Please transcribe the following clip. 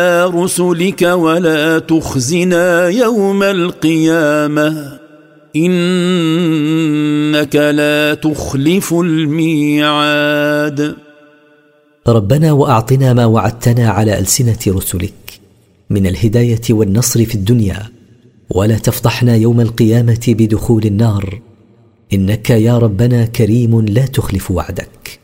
رسلك ولا تخزنا يوم القيامة إنك لا تخلف الميعاد. ربنا وأعطنا ما وعدتنا على ألسنة رسلك من الهداية والنصر في الدنيا، ولا تفضحنا يوم القيامة بدخول النار، إنك يا ربنا كريم لا تخلف وعدك.